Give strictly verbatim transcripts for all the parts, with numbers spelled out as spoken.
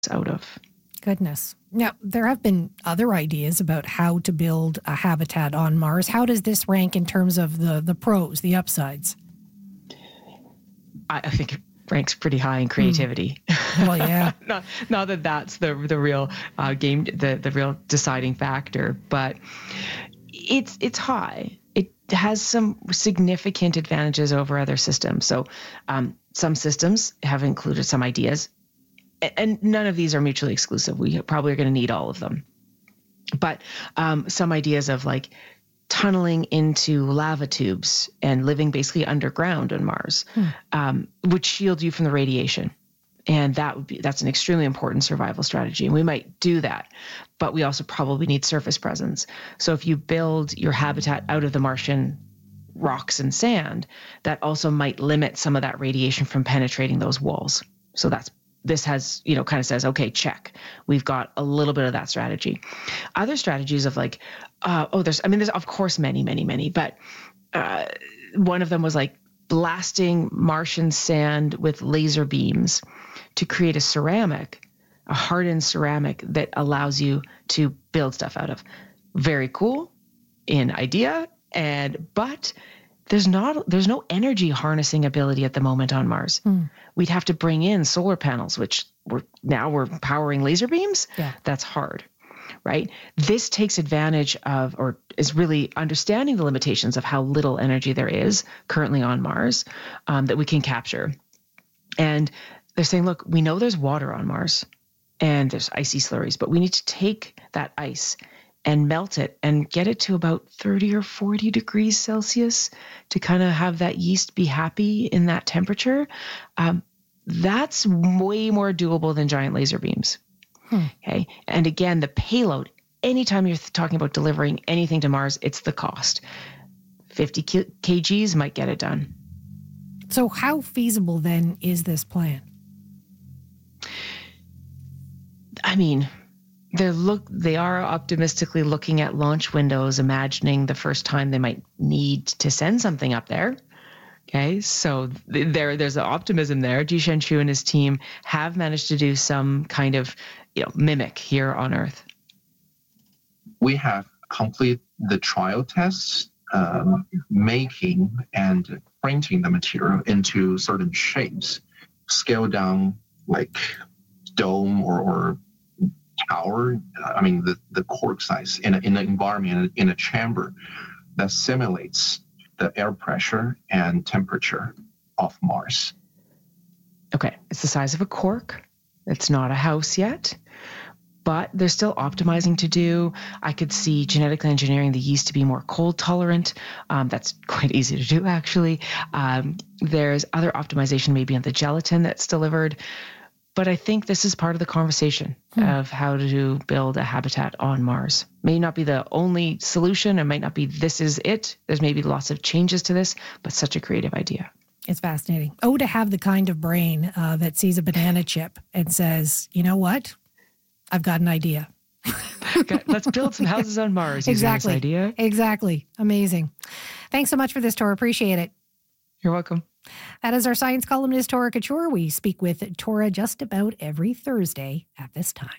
out of. Goodness. Now, there have been other ideas about how to build a habitat on Mars. How does this rank in terms of the, the pros, the upsides? I, I think it ranks pretty high in creativity. Mm. Well, yeah. not, not that that's the the real uh, game, the the real deciding factor, but it's it's high. It has some significant advantages over other systems. So um, some systems have included some ideas, and none of these are mutually exclusive. We probably are going to need all of them. But um, some ideas of like tunneling into lava tubes and living basically underground on Mars hmm. um, would shield you from the radiation. And that would be, that's an extremely important survival strategy. And we might do that, but we also probably need surface presence. So if you build your habitat out of the Martian rocks and sand, that also might limit some of that radiation from penetrating those walls. So that's, this has, you know, kind of says, okay, check. We've got a little bit of that strategy. Other strategies of like, uh, oh, there's, I mean, there's of course many, many, many, but uh, one of them was like blasting Martian sand with laser beams to create a ceramic, a hardened ceramic that allows you to build stuff out of. Very cool in idea, and but there's not there's no energy harnessing ability at the moment on Mars. Mm. We'd have to bring in solar panels, which we're now we're powering laser beams. Yeah. That's hard, right? This takes advantage of, or is really understanding the limitations of how little energy there is currently on Mars um, that we can capture. And they're saying, look, we know there's water on Mars and there's icy slurries, but we need to take that ice and melt it and get it to about thirty or forty degrees Celsius to kind of have that yeast be happy in that temperature. Um, that's way more doable than giant laser beams. Hmm. Okay. And again, the payload, anytime you're talking about delivering anything to Mars, it's the cost. fifty kilograms might get it done. So how feasible then is this plan? I mean, they're look they are optimistically looking at launch windows, imagining the first time they might need to send something up there. Okay, so there there's an optimism there. Jishan Chu and his team have managed to do some kind of, you know, mimic here on Earth. We have completed the trial tests, um, making and printing the material into certain shapes, scale down like dome or, or tower. I mean, the, the cork size in, a, in an environment, in a chamber that simulates the air pressure and temperature of Mars. Okay, it's the size of a cork. It's not a house yet, but there's still optimizing to do. I could see genetically engineering the yeast to be more cold tolerant. Um, that's quite easy to do, actually. Um, there's other optimization maybe on the gelatin that's delivered. But I think this is part of the conversation hmm. of how to build a habitat on Mars. May not be the only solution. It might not be this is it. There's maybe lots of changes to this, but such a creative idea. It's fascinating. Oh, to have the kind of brain uh, that sees a banana chip and says, you know what? I've got an idea. Okay, let's build some houses on Mars using exactly. this idea. Exactly. Amazing. Thanks so much for this, Tora. Appreciate it. You're welcome. That is our science columnist, Tora Couture. We speak with Tora just about every Thursday at this time.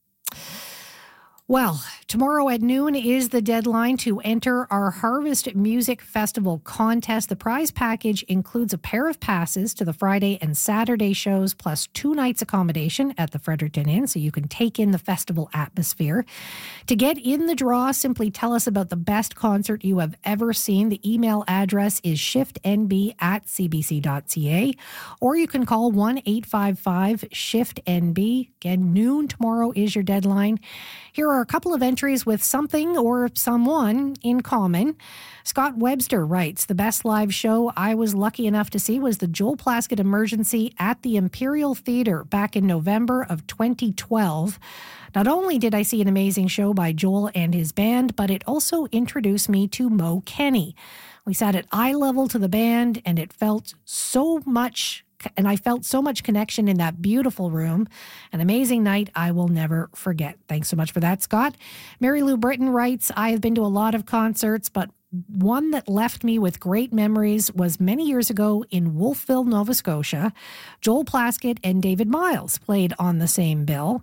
Well, tomorrow at noon is the deadline to enter our Harvest Music Festival contest. The prize package includes a pair of passes to the Friday and Saturday shows, plus two nights accommodation at the Fredericton Inn, so you can take in the festival atmosphere. To get in the draw, simply tell us about the best concert you have ever seen. The email address is shiftnb at cbc.ca, or you can call one eight five five shift N B. Again, noon tomorrow is your deadline. Here are a couple of entries with something or someone in common. Scott Webster writes, the best live show I was lucky enough to see was the Joel Plaskett Emergency at the Imperial Theatre back in November of twenty twelve. Not only did I see an amazing show by Joel and his band, but it also introduced me to Mo Kenny. We sat at eye level to the band, and it felt so much And I felt so much connection in that beautiful room. An amazing night I will never forget. Thanks so much for that, Scott. Mary Lou Britton writes, I have been to a lot of concerts, but one that left me with great memories was many years ago in Wolfville, Nova Scotia. Joel Plaskett and David Miles played on the same bill.